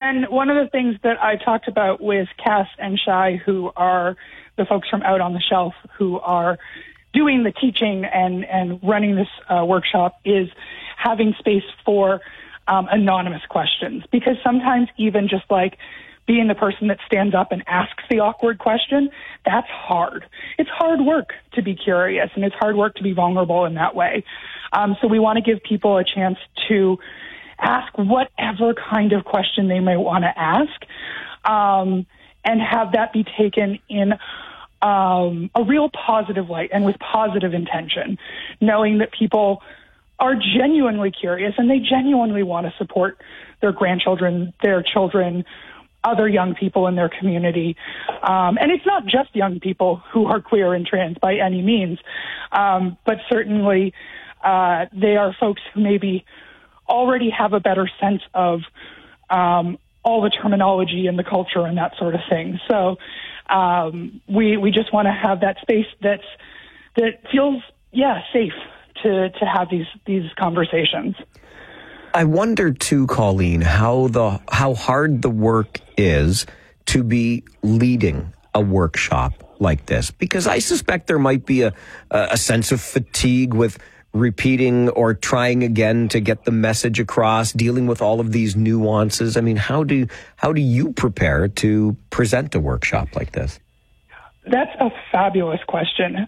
And one of the things that I talked about with Cass and Shai, who are the folks from Out on the Shelf who are doing the teaching and running this workshop, is having space for anonymous questions. Because sometimes even just like being the person that stands up and asks the awkward question, that's hard. It's hard work to be curious, and it's hard work to be vulnerable in that way. So we want to give people a chance to ask whatever kind of question they may want to ask, and have that be taken in a real positive light and with positive intention, knowing that people are genuinely curious and they genuinely want to support their grandchildren, their children, other young people in their community. And it's not just young people who are queer and trans by any means, but certainly they are folks who maybe already have a better sense of all the terminology and the culture and that sort of thing. So we just want to have that space that feels, safe to have these conversations. I wonder too, Colleen, how hard the work is to be leading a workshop like this, because I suspect there might be a sense of fatigue with repeating or trying again to get the message across, dealing with all of these nuances. I mean, how do you prepare to present a workshop like this? That's a fabulous question.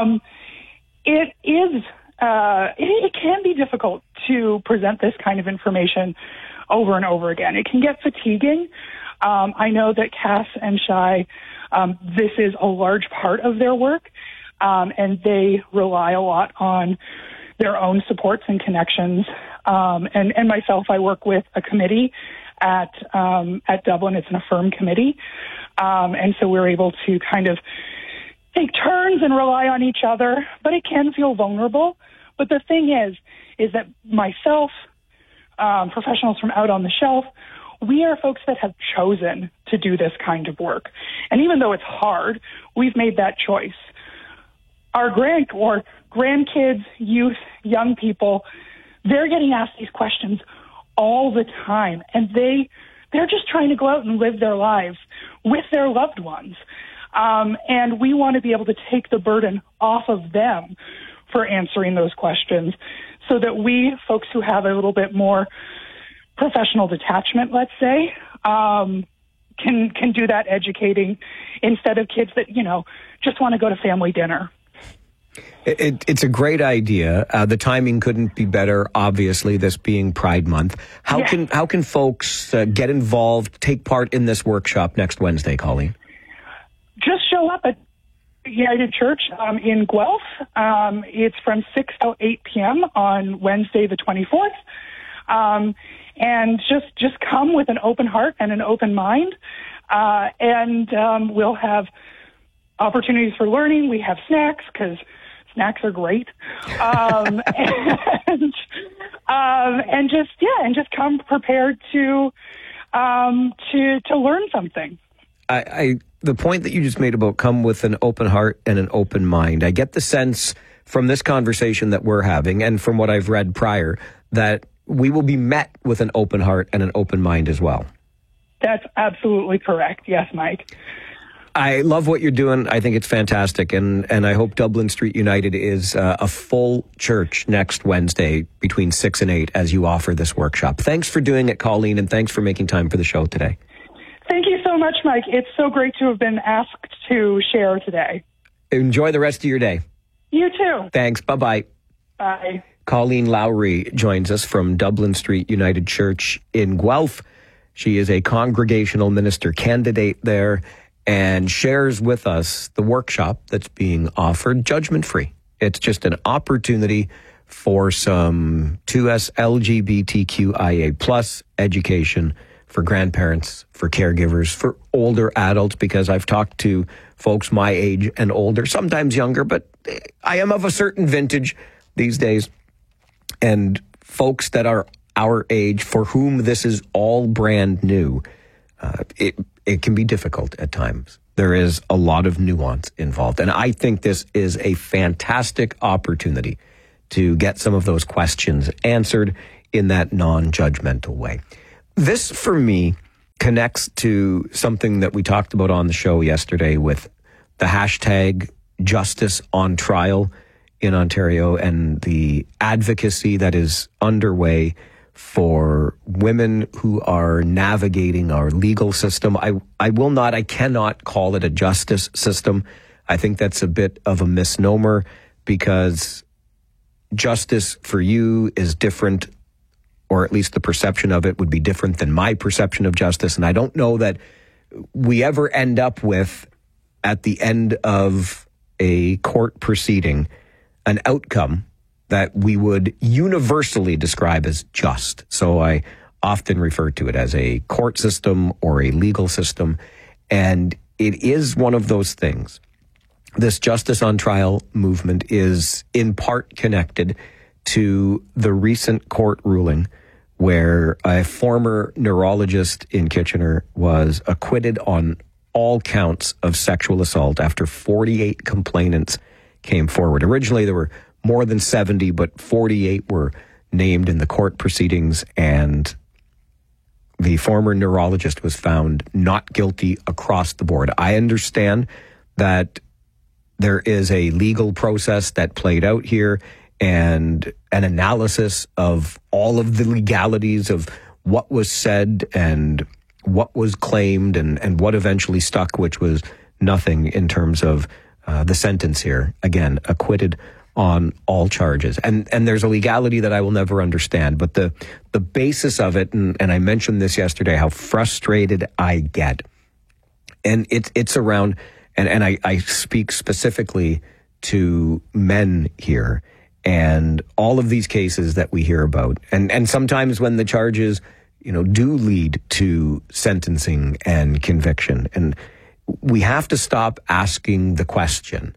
It can be difficult to present this kind of information over and over again. It can get fatiguing. I know that Cass and Shai, this is a large part of their work, and they rely a lot on their own supports and connections. And myself, I work with a committee at Dublin. It's an Affirm committee. And so we're able to kind of take turns and rely on each other, but it can feel vulnerable. But the thing is that myself, professionals from Out on the Shelf, we are folks that have chosen to do this kind of work. And even though it's hard, we've made that choice. Our grandkids, youth, young people, they're getting asked these questions all the time. And they're just trying to go out and live their lives with their loved ones. And we want to be able to take the burden off of them for answering those questions so that we, folks who have a little bit more professional detachment, let's say, can do that educating instead of kids that, just want to go to family dinner. It's a great idea. The timing couldn't be better, obviously, this being Pride Month. How can folks get involved, take part in this workshop next Wednesday, Colleen? Just show up at United Church in Guelph. It's from 6 till 8 p.m. on Wednesday the 24th. And just come with an open heart and an open mind. And we'll have opportunities for learning. We have snacks, because snacks are great. And just come prepared to learn something. The point that you just made about come with an open heart and an open mind, I get the sense from this conversation that we're having and from what I've read prior that we will be met with an open heart and an open mind as well. That's absolutely correct. Yes, Mike. I love what you're doing. I think it's fantastic. And I hope Dublin Street United is a full church next Wednesday between 6 and 8 as you offer this workshop. Thanks for doing it, Colleen, and thanks for making time for the show today. Thank you so much, Mike. It's so great to have been asked to share today. Enjoy the rest of your day. You too. Thanks. Bye-bye. Bye. Colleen Lowry joins us from Dublin Street United Church in Guelph. She is a congregational minister candidate there and shares with us the workshop that's being offered, judgment-free. It's just an opportunity for some 2S LGBTQIA plus education for grandparents, for caregivers, for older adults, because I've talked to folks my age and older, sometimes younger, but I am of a certain vintage these days, and folks that are our age for whom this is all brand new. It can be difficult at times. There is a lot of nuance involved, and I think this is a fantastic opportunity to get some of those questions answered in that non-judgmental way. This, for me, connects to something that we talked about on the show yesterday with the hashtag Justice on Trial in Ontario and the advocacy that is underway for women who are navigating our legal system. I cannot call it a justice system. I think that's a bit of a misnomer, because justice for you is different, or at least the perception of it would be different than my perception of justice. And I don't know that we ever end up with, at the end of a court proceeding, an outcome that we would universally describe as just. So I often refer to it as a court system or a legal system. And it is one of those things. This Justice on Trial movement is in part connected to the recent court ruling where a former neurologist in Kitchener was acquitted on all counts of sexual assault after 48 complainants came forward. Originally, there were more than 70, but 48 were named in the court proceedings, and the former neurologist was found not guilty across the board. I understand that there is a legal process that played out here and an analysis of all of the legalities of what was said and what was claimed and what eventually stuck, which was nothing in terms of the sentence here. Again, acquitted on all charges. And there's a legality that I will never understand. But the basis of it, and I mentioned this yesterday, how frustrated I get. And it's around, and I speak specifically to men here, and all of these cases that we hear about. And sometimes when the charges, do lead to sentencing and conviction. And we have to stop asking the question,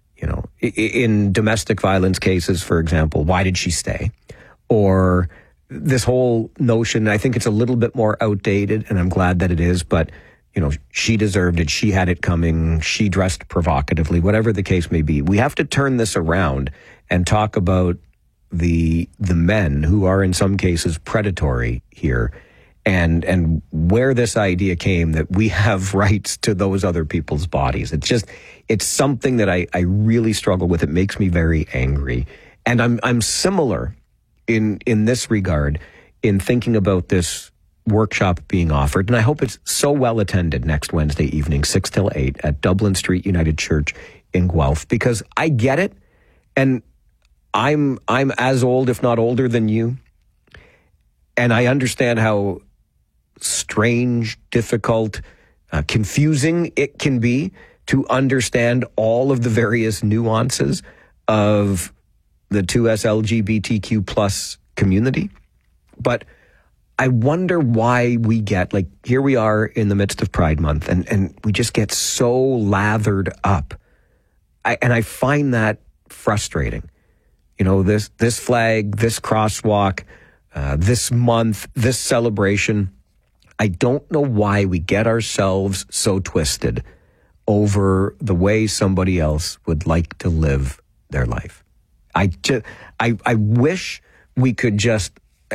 in domestic violence cases, for example, why did she stay? Or this whole notion, I think it's a little bit more outdated, and I'm glad that it is, but, she deserved it. She had it coming. She dressed provocatively, whatever the case may be. We have to turn this around and talk about the men who are in some cases predatory here, and where this idea came that we have rights to those other people's bodies. It's something that I really struggle with. It makes me very angry. And I'm similar in this regard in thinking about this workshop being offered. And I hope it's so well attended next Wednesday evening, 6 till 8 at Dublin Street United Church in Guelph, because I get it. And I'm as old, if not older than you. And I understand how strange, difficult, confusing it can be to understand all of the various nuances of the 2S LGBTQ plus community. But I wonder why we get, here we are in the midst of Pride Month, and we just get so lathered up. I find that frustrating. This flag, this crosswalk, this month, this celebration. I don't know why we get ourselves so twisted over the way somebody else would like to live their life. I wish we could just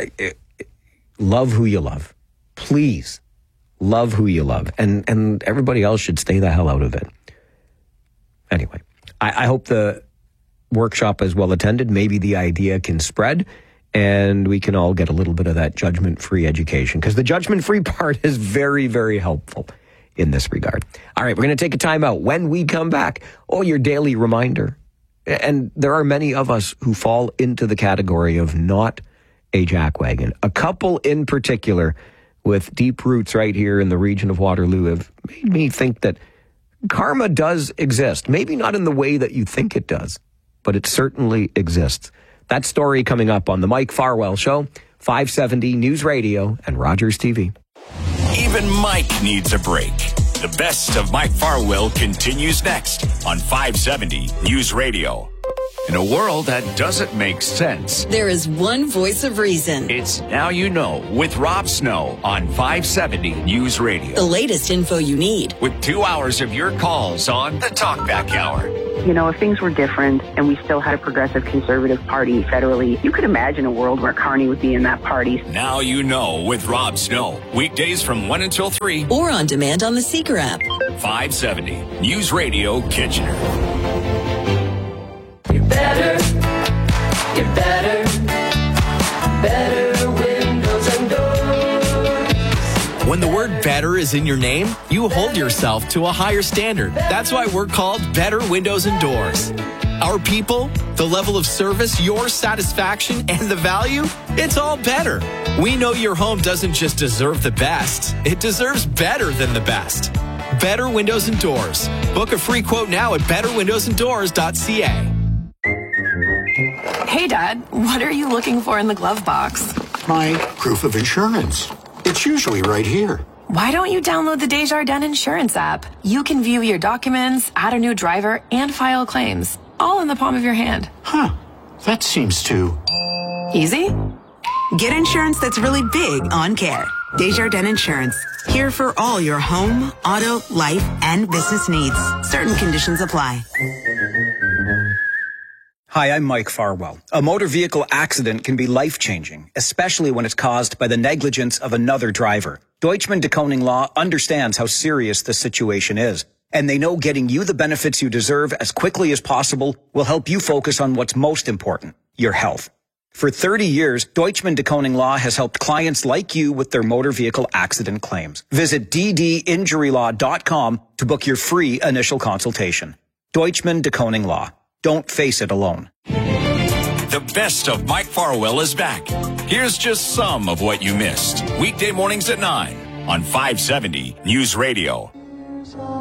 love who you love. Please love who you love. And everybody else should stay the hell out of it. Anyway, I hope the workshop is well attended. Maybe the idea can spread and we can all get a little bit of that judgment-free education, because the judgment-free part is very, very helpful in this regard. All right, we're going to take a time out. When we come back, your daily reminder. And there are many of us who fall into the category of not a jackwagon. A couple in particular with deep roots right here in the region of Waterloo have made me think that karma does exist. Maybe not in the way that you think it does, but it certainly exists. That story coming up on the Mike Farwell Show, 570 News Radio and Rogers TV. Even Mike needs a break. The best of Mike Farwell continues next on 570 News Radio. In a world that doesn't make sense, there is one voice of reason. it's Now You Know with Rob Snow on 570 News Radio. The latest info you need. With 2 hours of your calls on the Talkback Hour. You know, if things were different and we still had a progressive conservative party federally, you could imagine a world where Carney would be in that party. Now You Know with Rob Snow. Weekdays from 1 until 3. Or on demand on the Seeker app. 570 News Radio Kitchener. Get better windows and doors. When the word better is in your name, you hold yourself to a higher standard. That's why we're called Better Windows and Doors. Our people, the level of service, your satisfaction, and the value, it's all better. We know your home doesn't just deserve the best, it deserves better than the best. Better Windows and Doors. Book a free quote now at betterwindowsanddoors.ca. Hey, Dad, what are you looking for in the glove box? My proof of insurance. It's usually right here. Why don't you download the Desjardins Insurance app? You can view your documents, add a new driver, and file claims, all in the palm of your hand. Huh. That seems too Easy? Get insurance that's really big on care. Desjardins Insurance. Here for all your home, auto, life, and business needs. Certain conditions apply. Hi, I'm Mike Farwell. A motor vehicle accident can be life-changing, especially when it's caused by the negligence of another driver. Deutschman DeKoning Law understands how serious the situation is, and they know getting you the benefits you deserve as quickly as possible will help you focus on what's most important, your health. For 30 years, Deutschman DeKoning Law has helped clients like you with their motor vehicle accident claims. Visit ddinjurylaw.com to book your free initial consultation. Deutschman DeKoning Law. Don't face it alone. The best of Mike Farwell is back. Here's just some of what you missed. Weekday mornings at 9 on 570 News Radio.